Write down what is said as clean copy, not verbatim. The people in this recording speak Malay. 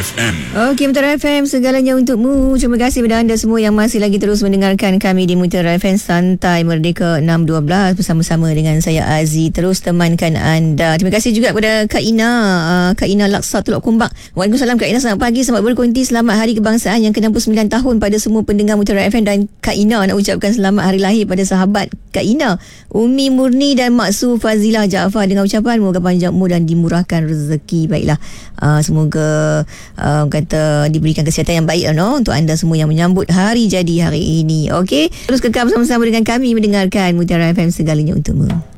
FM. Okey, Mutiara FM, segalanya untukmu. Terima kasih kepada anda semua yang masih lagi terus mendengarkan kami di Mutiara FM Santai Merdeka 612 bersama-sama dengan saya Aziz, terus temankan anda. Terima kasih juga kepada Kak Ina, Kak Ina Laksa Teluk Kumbak. Waalaikumsalam Kak Ina, selamat pagi, selamat berkonti, selamat Hari Kebangsaan yang ke-69 tahun pada semua pendengar Mutiara FM. Dan Kak Ina nak ucapkan selamat hari lahir pada sahabat Kak Ina, Umi Murni dan Maksu Fazilah Jaafar, dengan ucapan moga panjang umur dan dimurahkan rezeki. Baiklah, semoga kata diberikan kesihatan yang baik untuk anda semua yang menyambut hari jadi hari ini. Okey, terus kekal bersama-sama dengan kami mendengarkan Mutiara FM, segalanya untukmu.